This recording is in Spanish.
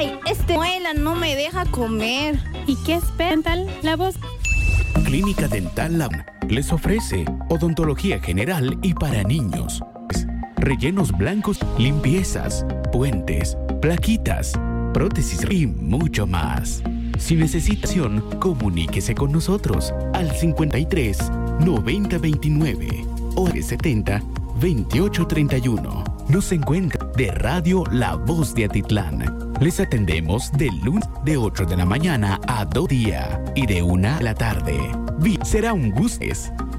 Ay, muela no me deja comer. ¿Y qué es Dental La Voz? Clínica Dental Lab les ofrece odontología general y para niños, rellenos blancos, limpiezas, puentes, plaquitas, prótesis y mucho más. Si necesitación, comuníquese con nosotros al 53 90 29 o 70 28 31. Nos encuentra de Radio La Voz de Atitlán. Les atendemos de lunes de 8 de la mañana a 2 días y de 1 de la tarde. Será un gusto.